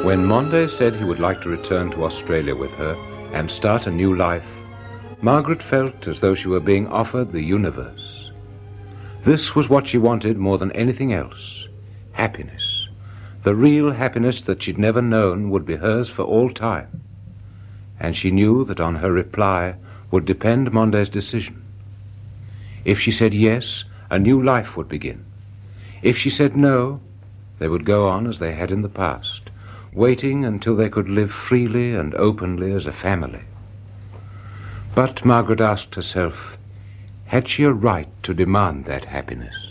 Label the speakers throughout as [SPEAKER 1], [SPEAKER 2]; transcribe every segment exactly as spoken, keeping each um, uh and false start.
[SPEAKER 1] When Monday said he would like to return to Australia with her and start a new life, Margaret felt as though she were being offered the universe. This was what she wanted more than anything else: happiness. The real happiness that she'd never known would be hers for all time. And she knew that on her reply would depend Monday's decision. If she said yes, a new life would begin. If she said no, they would go on as they had in the past, waiting until they could live freely and openly as a family. But Margaret asked herself, had she a right to demand that happiness?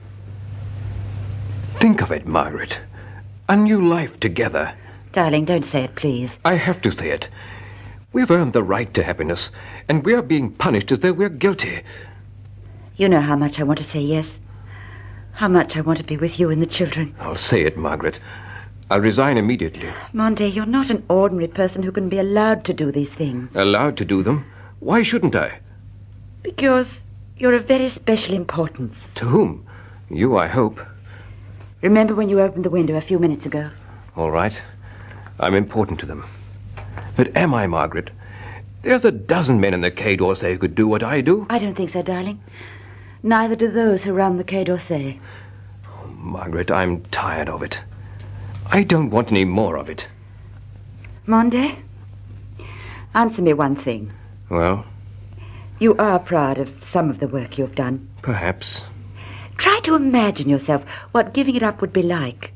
[SPEAKER 2] Think of it, Margaret. A new life together.
[SPEAKER 3] Darling, don't say it, please.
[SPEAKER 2] I have to say it. We've earned the right to happiness, and we're being punished as though we're guilty.
[SPEAKER 3] You know how much I want to say yes. How much I want to be with you and the children.
[SPEAKER 2] I'll say it, Margaret. I'll resign immediately.
[SPEAKER 3] Monday, you're not an ordinary person who can be allowed to do these things.
[SPEAKER 2] Allowed to do them? Why shouldn't I?
[SPEAKER 3] Because you're of very special importance.
[SPEAKER 2] To whom? You, I hope.
[SPEAKER 3] Remember when you opened the window a few minutes ago?
[SPEAKER 2] All right. I'm important to them. But am I, Margaret? There's a dozen men in the Quai d'Orsay who could do what I do.
[SPEAKER 3] I don't think so, darling. Neither do those who run the Quai d'Orsay.
[SPEAKER 2] Oh, Margaret, I'm tired of it. I don't want any more of it.
[SPEAKER 3] Monday, answer me one thing.
[SPEAKER 2] Well?
[SPEAKER 3] You are proud of some of the work you've done.
[SPEAKER 2] Perhaps.
[SPEAKER 3] Try to imagine yourself what giving it up would be like.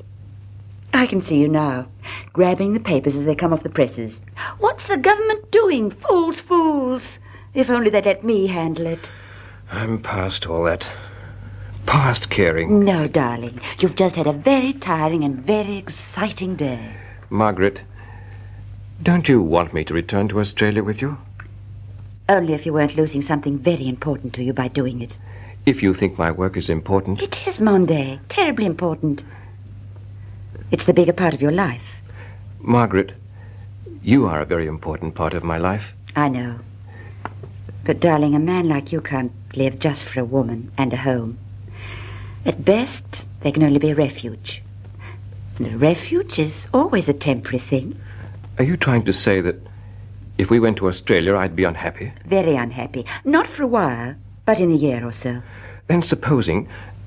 [SPEAKER 3] I can see you now, grabbing the papers as they come off the presses. What's the government doing? Fools, fools. If only they'd let me handle it.
[SPEAKER 2] I'm past all that. Past caring.
[SPEAKER 3] No, darling. You've just had a very tiring and very exciting day.
[SPEAKER 2] Margaret, don't you want me to return to Australia with you?
[SPEAKER 3] Only if you weren't losing something very important to you by doing it.
[SPEAKER 2] If you think my work is important.
[SPEAKER 3] It is, Monday. Terribly important. It's the bigger part of your life.
[SPEAKER 2] Margaret, you are a very important part of my life.
[SPEAKER 3] I know. But, darling, a man like you can't live just for a woman and a home. At best, they can only be a refuge. And a refuge is always a temporary thing.
[SPEAKER 2] Are you trying to say that if we went to Australia, I'd be unhappy?
[SPEAKER 3] Very unhappy. Not for a while, but in a year or so.
[SPEAKER 2] Then supposing,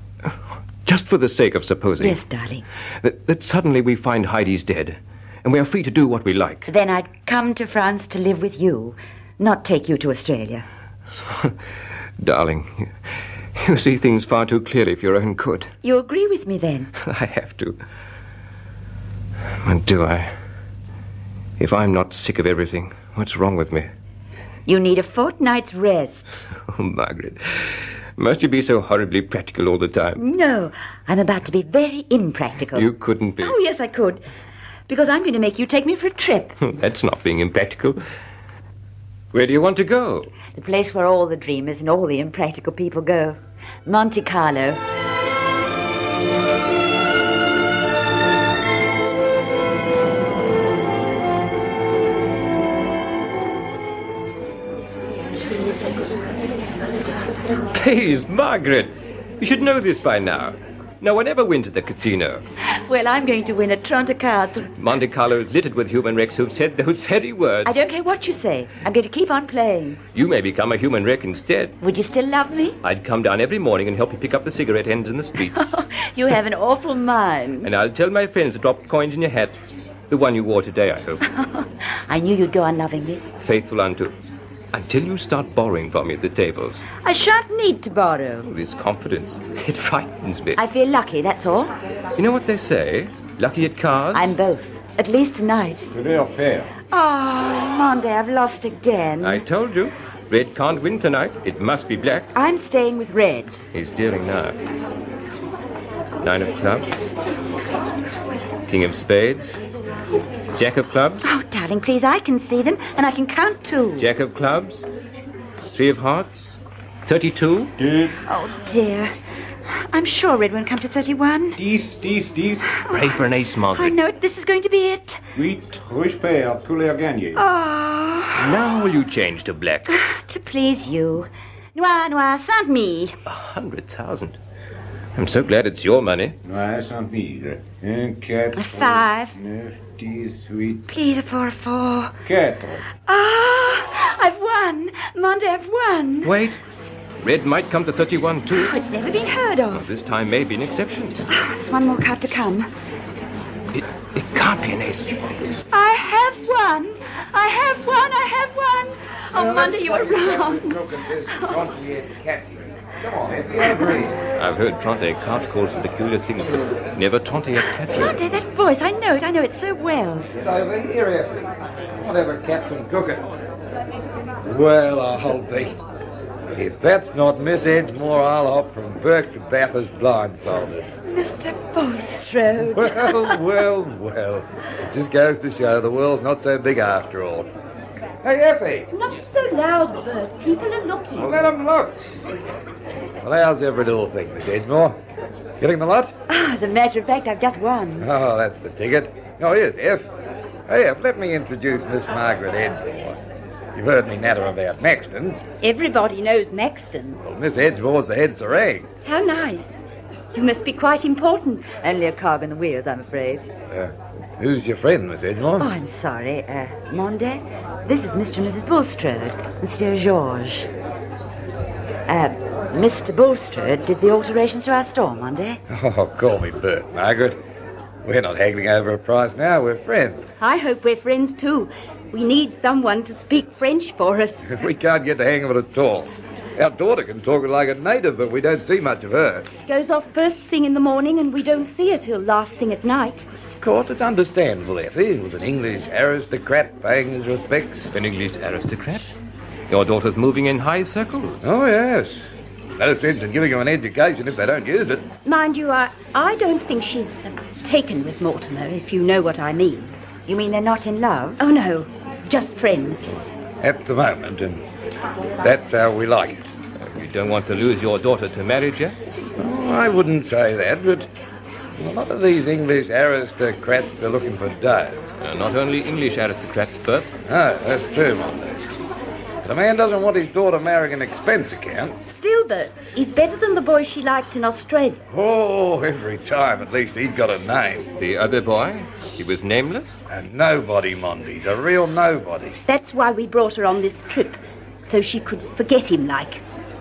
[SPEAKER 2] just for the sake of supposing...
[SPEAKER 3] Yes, darling.
[SPEAKER 2] That, that suddenly we find Heidi's dead, and we are free to do what we like.
[SPEAKER 3] Then I'd come to France to live with you, not take you to Australia.
[SPEAKER 2] Darling, you, you see things far too clearly for your own good.
[SPEAKER 3] You agree with me, then?
[SPEAKER 2] I have to. And do I? If I'm not sick of everything, what's wrong with me?
[SPEAKER 3] You need a fortnight's rest.
[SPEAKER 2] Oh, Margaret, must you be so horribly practical all the time?
[SPEAKER 3] No, I'm about to be very impractical.
[SPEAKER 2] You couldn't be.
[SPEAKER 3] Oh, yes, I could. Because I'm going to make you take me for a trip.
[SPEAKER 2] That's not being impractical. Where do you want to go?
[SPEAKER 3] The place where all the dreamers and all the impractical people go. Monte Carlo.
[SPEAKER 2] Please, Margaret, you should know this by now. No one ever wins at the casino.
[SPEAKER 3] Well, I'm going to win at Trente-Quatre.
[SPEAKER 2] Monte Carlo is littered with human wrecks who've said those very words.
[SPEAKER 3] I don't care what you say. I'm going to keep on playing.
[SPEAKER 2] You may become a human wreck instead.
[SPEAKER 3] Would you still love me?
[SPEAKER 2] I'd come down every morning and help you pick up the cigarette ends in the streets.
[SPEAKER 3] You have an awful mind.
[SPEAKER 2] And I'll tell my friends to drop coins in your hat. The one you wore today, I hope.
[SPEAKER 3] I knew you'd go on loving me.
[SPEAKER 2] Faithful unto... Until you start borrowing from me at the tables.
[SPEAKER 3] I shan't need to borrow.
[SPEAKER 2] Oh, this confidence, it frightens me.
[SPEAKER 3] I feel lucky, that's all.
[SPEAKER 2] You know what they say? Lucky at cards?
[SPEAKER 3] I'm both. At least tonight.
[SPEAKER 1] Père.
[SPEAKER 3] Oh, Monday, I've lost again.
[SPEAKER 2] I told you. Red can't win tonight. It must be black.
[SPEAKER 3] I'm staying with Red.
[SPEAKER 2] He's dealing now. Nine of clubs. King of spades. Jack of clubs.
[SPEAKER 3] Oh, darling, please, I can see them, and I can count too.
[SPEAKER 2] Jack of clubs. Three of hearts. Thirty-two.
[SPEAKER 1] Deux.
[SPEAKER 3] Oh, dear. I'm sure Red won't come to thirty-one.
[SPEAKER 1] Dix, dix, dix.
[SPEAKER 2] Pray for an ace, Margaret.
[SPEAKER 3] I know it. This is going to be it.
[SPEAKER 1] Huit, rouge pair, couleur gagnée.
[SPEAKER 3] Oh.
[SPEAKER 2] Now will you change to black?
[SPEAKER 3] To please you. Noir, noir, Saint-Me.
[SPEAKER 2] A hundred thousand. I'm so glad it's your money.
[SPEAKER 1] Ouais, sans pire. Un, quatre,
[SPEAKER 3] A five.
[SPEAKER 1] neuf, dix, huit,
[SPEAKER 3] Please, for a four.
[SPEAKER 1] quatre.
[SPEAKER 3] Ah, I've won. Monday, I've won.
[SPEAKER 2] Wait. Red might come to thirty-one, too.
[SPEAKER 3] Oh, it's never been heard
[SPEAKER 2] Well,
[SPEAKER 3] of.
[SPEAKER 2] this time may be an exception.
[SPEAKER 3] Ah, there's one more card to come.
[SPEAKER 2] It, it can't be an ace.
[SPEAKER 3] I have won. I have won. I have won. Oh, Monday, you were wrong.
[SPEAKER 1] Come on, Effie, agree.
[SPEAKER 2] I've heard Tronte can't call some peculiar things, but never Tronte at Catherine.
[SPEAKER 3] Monday, that voice. I know it. I know it so well.
[SPEAKER 1] Sit over here, Effie. Whatever cat can cook it. Well, I'll be. If that's not Miss Edgemore, I'll hop from Burke to Bathurst blindfolded.
[SPEAKER 3] Mister Bulstrode.
[SPEAKER 1] Well, well, well. It just goes to show the world's not so big after all. Hey, Effie!
[SPEAKER 4] Not so loud, Bert. People are looking.
[SPEAKER 1] Well, let them look. Well, how's every little thing, Miss Edgemore? Getting the lot?
[SPEAKER 3] Ah, as a matter of fact, I've just won.
[SPEAKER 1] Oh, that's the ticket. Oh, here's F. Hey, F, let me introduce Miss Margaret Edgemore. You've heard me natter about Maxtons.
[SPEAKER 4] Everybody knows Maxtons.
[SPEAKER 1] Well, Miss Edgemore's the head serang.
[SPEAKER 4] How nice. You must be quite important.
[SPEAKER 3] Only a cog in the wheels, I'm afraid.
[SPEAKER 1] Uh, who's your friend, Miss Edgemore?
[SPEAKER 3] Oh, I'm sorry. Uh, Monday, this is Mister and Missus Bulstrode. Monsieur Georges. Uh, Mister Bulstrode did the alterations to our store, Monday.
[SPEAKER 1] Oh, call me Bert, Margaret. We're not haggling over a price now. We're friends.
[SPEAKER 4] I hope we're friends too. We need someone to speak French for us.
[SPEAKER 1] We can't get the hang of it at all. Our daughter can talk it like a native, but we don't see much of her.
[SPEAKER 4] Goes off first thing in the morning and we don't see her till last thing at night.
[SPEAKER 1] Of course, it's understandable, Effie, with an English aristocrat paying his respects.
[SPEAKER 2] An English aristocrat? Your daughter's moving in high circles.
[SPEAKER 1] Oh, yes. No sense in giving them an education if they don't use it.
[SPEAKER 4] Mind you, I, I don't think she's uh, taken with Mortimer, if you know what I mean.
[SPEAKER 3] You mean they're not in love?
[SPEAKER 4] Oh, no. Just friends.
[SPEAKER 1] At the moment, and that's how we like it.
[SPEAKER 2] Uh, you don't want to lose your daughter to marriage yet?
[SPEAKER 1] Oh, I wouldn't say that, but a lot of these English aristocrats are looking for dough.
[SPEAKER 2] Uh, not only English aristocrats, Bert.
[SPEAKER 1] Oh, that's true, Monty. But a man doesn't want his daughter marrying an expense account.
[SPEAKER 4] Still, Bert, he's better than the boy she liked in Australia.
[SPEAKER 1] Oh, every time, at least he's got a name.
[SPEAKER 2] The other boy? He was nameless?
[SPEAKER 1] A nobody, Monty's, a real nobody.
[SPEAKER 4] That's why we brought her on this trip, so she could forget him like.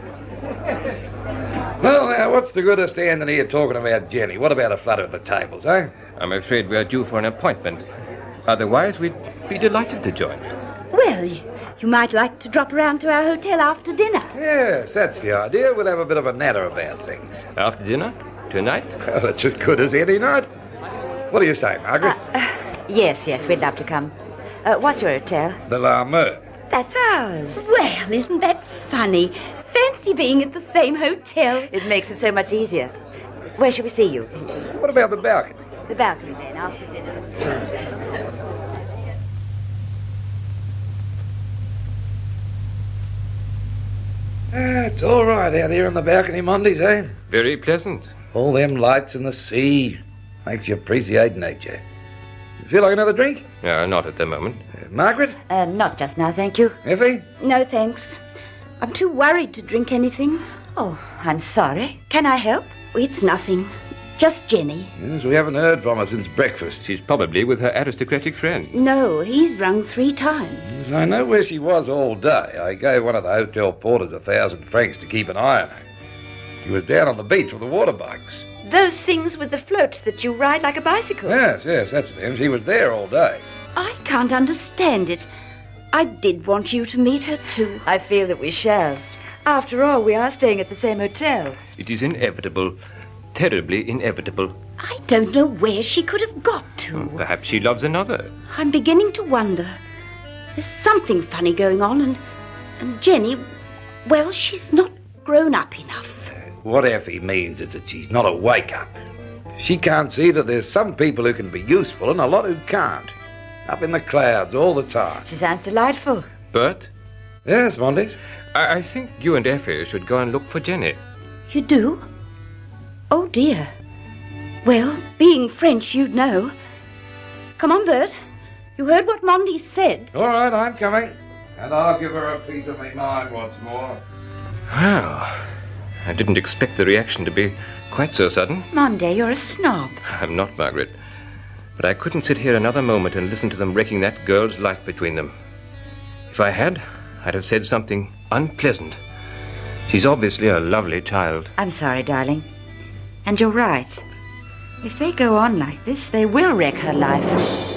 [SPEAKER 1] Well, now, what's the good of standing here talking about Jenny? What about a flutter at the tables, eh?
[SPEAKER 2] I'm afraid we're due for an appointment. Otherwise, we'd be delighted to join.
[SPEAKER 4] Well, you might like to drop around to our hotel after dinner.
[SPEAKER 1] Yes, that's the idea. We'll have a bit of a natter about things.
[SPEAKER 2] After dinner? Tonight?
[SPEAKER 1] Well, it's as good as any night. What do you say, Margaret?
[SPEAKER 3] Uh, uh, yes, yes, we'd love to come. Uh, what's your hotel?
[SPEAKER 1] The La Mer.
[SPEAKER 3] That's ours.
[SPEAKER 4] Well, isn't that funny? Fancy being at the same hotel.
[SPEAKER 3] It makes it so much easier. Where shall we see you?
[SPEAKER 1] What about the balcony?
[SPEAKER 3] The balcony, then, after dinner.
[SPEAKER 1] Ah, it's all right out here on the balcony Mondays, eh?
[SPEAKER 2] Very pleasant.
[SPEAKER 1] All them lights and the sea makes you appreciate nature. You feel like another drink?
[SPEAKER 2] Uh, not at the moment.
[SPEAKER 1] Uh, Margaret?
[SPEAKER 3] Uh, not just now, thank you.
[SPEAKER 1] Effie?
[SPEAKER 4] No, thanks. I'm too worried to drink anything.
[SPEAKER 3] Oh, I'm sorry. Can I help?
[SPEAKER 4] It's nothing. Just Jenny.
[SPEAKER 1] Yes, we haven't heard from her since breakfast.
[SPEAKER 2] She's probably with her aristocratic friend.
[SPEAKER 4] No, he's rung three times.
[SPEAKER 1] I know where she was all day. I gave one of the hotel porters a thousand francs to keep an eye on her. She was down on the beach with the water bikes.
[SPEAKER 3] Those things with the floats that you ride like a bicycle.
[SPEAKER 1] Yes, yes, that's them. She was there all day.
[SPEAKER 4] I can't understand it. I did want you to meet her, too.
[SPEAKER 3] I feel that we shall. After all, we are staying at the same hotel.
[SPEAKER 2] It is inevitable. Terribly inevitable.
[SPEAKER 4] I don't know where she could have got to.
[SPEAKER 2] Perhaps she loves another.
[SPEAKER 4] I'm beginning to wonder. There's something funny going on, and, and Jenny, well, she's not grown up enough.
[SPEAKER 1] What Effie means is that she's not a wake-up. She can't see that there's some people who can be useful and a lot who can't. Up in the clouds all the time.
[SPEAKER 3] She sounds delightful.
[SPEAKER 2] Bert,
[SPEAKER 1] Yes, Monty?
[SPEAKER 2] I, I think you and Effie should go and look for Jenny.
[SPEAKER 4] You do? Oh, dear. Well, being French, you'd know. Come on, Bert. You heard what Mondi said.
[SPEAKER 1] All right, I'm coming. And I'll give her a piece of me mind once more.
[SPEAKER 2] Well, I didn't expect the reaction to be Quite so sudden.
[SPEAKER 3] Monday, you're a snob.
[SPEAKER 2] I'm not, Margaret. But I couldn't sit here another moment and listen to them wrecking that girl's life between them. If I had, I'd have said something unpleasant. She's obviously a lovely child.
[SPEAKER 3] I'm sorry, darling. And you're right. If they go on like this, they will wreck her life.